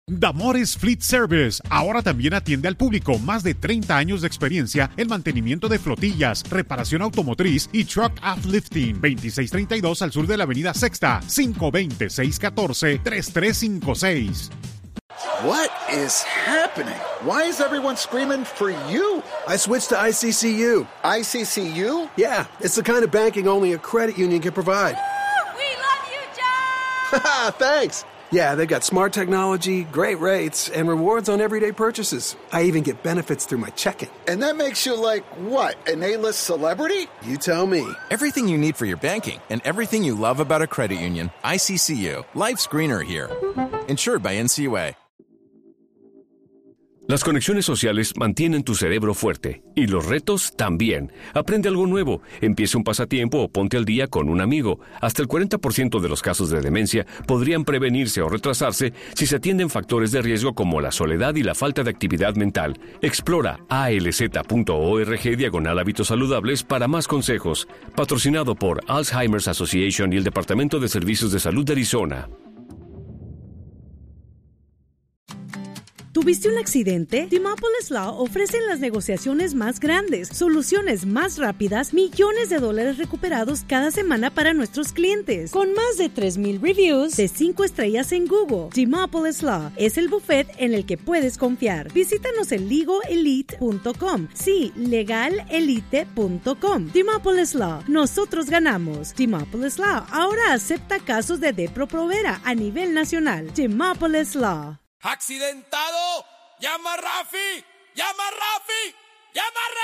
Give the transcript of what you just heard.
Damores Fleet Service ahora también atiende al público. Más de 30 años de experiencia en mantenimiento de flotillas, reparación automotriz y truck uplifting. 2632 al sur de la avenida Sexta, 520-614-3356. What is happening? Why is everyone screaming for you? I switched to ICCU. ICCU? Yeah, it's the kind of banking only a credit union can provide. Woo! We love you, John! Thanks. Yeah, they've got smart technology, great rates, and rewards on everyday purchases. I even get benefits through my checking. And that makes you like, what, an A-list celebrity? You tell me. Everything you need for your banking and everything you love about a credit union. ICCU. Life's greener here. Insured by NCUA. Las conexiones sociales mantienen tu cerebro fuerte. Y los retos también. Aprende algo nuevo, empieza un pasatiempo o ponte al día con un amigo. Hasta el 40% de los casos de demencia podrían prevenirse o retrasarse si se atienden factores de riesgo como la soledad y la falta de actividad mental. Explora alz.org/hábitos saludables para más consejos. Patrocinado por Alzheimer's Association y el Departamento de Servicios de Salud de Arizona. ¿Tuviste un accidente? Demopolis Law ofrecen las negociaciones más grandes, soluciones más rápidas, millones de dólares recuperados cada semana para nuestros clientes. Con más de 3,000 reviews de 5 estrellas en Google, Demopolis Law es el buffet en el que puedes confiar. Visítanos en legalelite.com. Sí, legalelite.com. Demopolis Law. Nosotros ganamos. Demopolis Law ahora acepta casos de Depo-Provera a nivel nacional. Demopolis Law. ¡Accidentado! ¡Llama a Rafi! ¡Llama a Rafi! ¡Llama a Rafi!